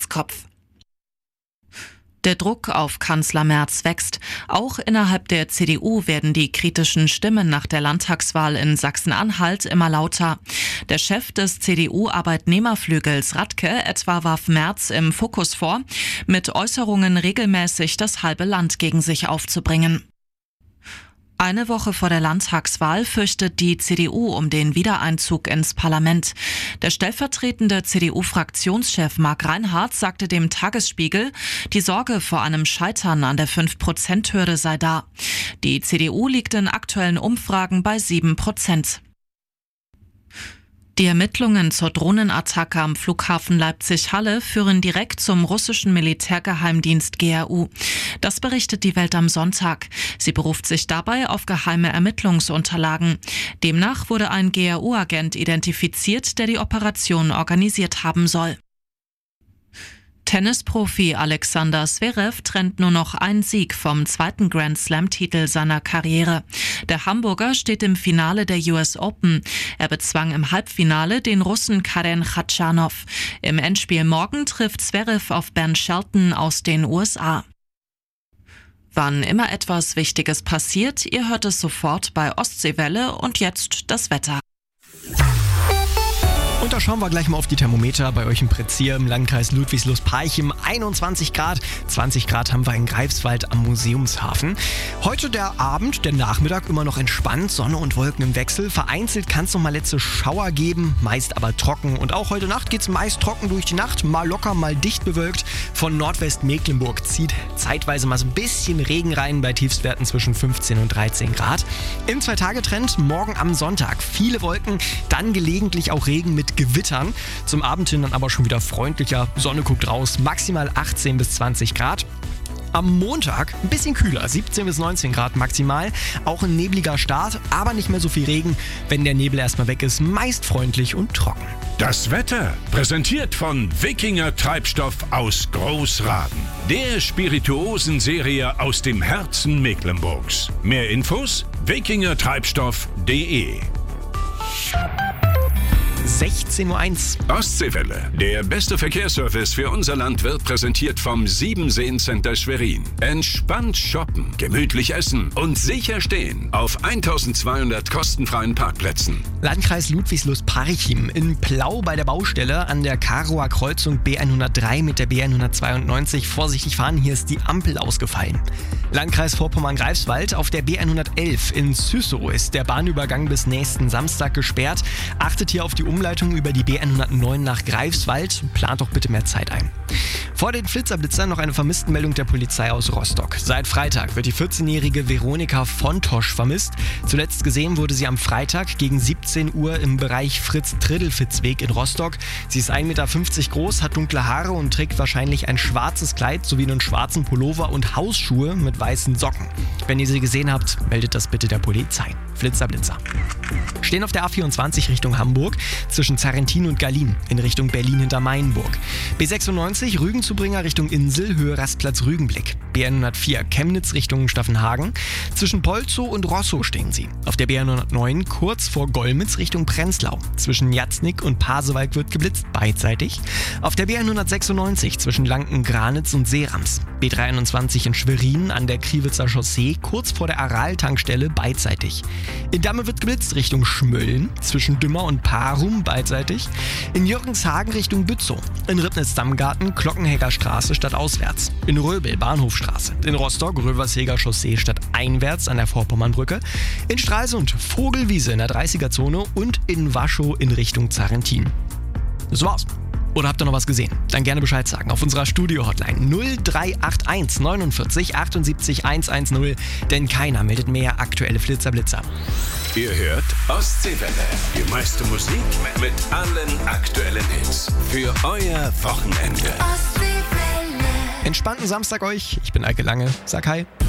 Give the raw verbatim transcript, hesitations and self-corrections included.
Glaskopf. Der Druck auf Kanzler Merz wächst. Auch innerhalb der C D U werden die kritischen Stimmen nach der Landtagswahl in Sachsen-Anhalt immer lauter. Der Chef des C D U-Arbeitnehmerflügels Radke etwa warf Merz im Fokus vor, mit Äußerungen regelmäßig das halbe Land gegen sich aufzubringen. Eine Woche vor der Landtagswahl fürchtet die C D U um den Wiedereinzug ins Parlament. Der stellvertretende C D U-Fraktionschef Marc Reinhardt sagte dem Tagesspiegel, die Sorge vor einem Scheitern an der fünf Prozent Hürde sei da. Die C D U liegt in aktuellen Umfragen bei sieben Prozent. Die Ermittlungen zur Drohnenattacke am Flughafen Leipzig-Halle führen direkt zum russischen Militärgeheimdienst G R U. Das berichtet die Welt am Sonntag. Sie beruft sich dabei auf geheime Ermittlungsunterlagen. Demnach wurde ein G R U-Agent identifiziert, der die Operation organisiert haben soll. Tennisprofi Alexander Zverev trennt nur noch einen Sieg vom zweiten Grand-Slam-Titel seiner Karriere. Der Hamburger steht im Finale der U S Open. Er bezwang im Halbfinale den Russen Karen Khachanov. Im Endspiel morgen trifft Zverev auf Ben Shelton aus den U S A. Wann immer etwas Wichtiges passiert, ihr hört es sofort bei Ostseewelle und jetzt das Wetter. Und da schauen wir gleich mal auf die Thermometer bei euch im Prezier im Landkreis Ludwigslust-Parchim. einundzwanzig Grad, zwanzig Grad haben wir in Greifswald am Museumshafen. Heute der Abend, der Nachmittag immer noch entspannt, Sonne und Wolken im Wechsel. Vereinzelt kann es noch mal letzte Schauer geben, meist aber trocken. Und auch heute Nacht geht es meist trocken durch die Nacht, mal locker, mal dicht bewölkt. Von Nordwestmecklenburg zieht zeitweise mal so ein bisschen Regen rein bei Tiefstwerten zwischen fünfzehn und dreizehn Grad. Im Zwei-Tage-Trend morgen am Sonntag viele Wolken, dann gelegentlich auch Regen mit Gewittern. Zum Abend hin dann aber schon wieder freundlicher. Sonne guckt raus, maximal achtzehn bis zwanzig Grad. Am Montag ein bisschen kühler, siebzehn bis neunzehn Grad maximal. Auch ein nebliger Start, aber nicht mehr so viel Regen. Wenn der Nebel erstmal weg ist, meist freundlich und trocken. Das Wetter, präsentiert von Wikinger Treibstoff aus Großraden. Der Spirituosenserie aus dem Herzen Mecklenburgs. Mehr Infos wikinger treibstoff punkt de. sechzehn Uhr eins. Ostseewelle. Der beste Verkehrsservice für unser Land wird präsentiert vom Siebenseen-Center Schwerin. Entspannt shoppen, gemütlich essen und sicher stehen auf eintausendzweihundert kostenfreien Parkplätzen. Landkreis Ludwigslust-Parchim. In Plau bei der Baustelle an der Karower Kreuzung B hundertdrei mit der B hundertzweiundneunzig. Vorsichtig fahren, hier ist die Ampel ausgefallen. Landkreis Vorpommern-Greifswald. Auf der B hundertelf in Züssow ist der Bahnübergang bis nächsten Samstag gesperrt. Achtet hier auf die Umleitung über die B hundertneun nach Greifswald. Plant doch bitte mehr Zeit ein. Vor den Flitzerblitzern noch eine Vermisstenmeldung der Polizei aus Rostock. Seit Freitag wird die vierzehnjährige Veronika Fontosch vermisst. Zuletzt gesehen wurde sie am Freitag gegen siebzehn Uhr im Bereich Fritz-Triddelfitz-Weg in Rostock. Sie ist ein Meter fünfzig groß, hat dunkle Haare und trägt wahrscheinlich ein schwarzes Kleid sowie einen schwarzen Pullover und Hausschuhe mit weißen Socken. Wenn ihr sie gesehen habt, meldet das bitte der Polizei. Flitzerblitzer. Stehen auf der A vierundzwanzig Richtung Hamburg, zwischen Zarrentin und Gallin in Richtung Berlin hinter Mainburg. B sechsundneunzig Rügenzubringer Richtung Insel, Höhe Rastplatz Rügenblick. B hundertvier Chemnitz Richtung Staffenhagen. Zwischen Polzow und Rosso stehen sie. Auf der B hundertneun kurz vor Golmitz Richtung Prenzlau. Zwischen Jatznick und Pasewalk wird geblitzt, beidseitig. Auf der B hundertsechsundneunzig zwischen Lanken-Granitz und Seerams. B dreiundzwanzig in Schwerin an der Kriwitzer Chaussee, kurz vor der Aral-Tankstelle, beidseitig. In Damme wird geblitzt Richtung Schmölln, zwischen Dümmer und Parum, beidseitig. In Jürgenshagen Richtung Bützow. In Ribnitz-Dammgarten, Glockenhegger Straße stadtauswärts. In Röbel, Bahnhofstraße. In Rostock, Röversheger Chaussee stadteinwärts an der Vorpommernbrücke. In Stralsund, Vogelwiese in der dreißiger-Zone und in Waschow in Richtung Zarrentin. Das war's. Oder habt ihr noch was gesehen? Dann gerne Bescheid sagen auf unserer Studio-Hotline null drei acht eins neunundvierzig achtundsiebzig hundertzehn, denn keiner meldet mehr aktuelle Flitzerblitzer. Ihr hört Ostseewelle, die meiste Musik mit allen aktuellen Hits für euer Wochenende. Entspannten Samstag euch, ich bin Eike Lange, sag hi.